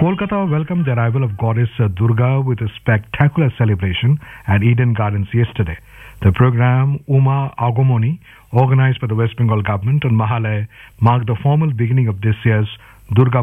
Kolkata welcomed the arrival of goddess Durga with a spectacular celebration at Eden Gardens yesterday. The program Uma Agomoni, organized by the West Bengal government on Mahalaya, marked the formal beginning of this year's Durga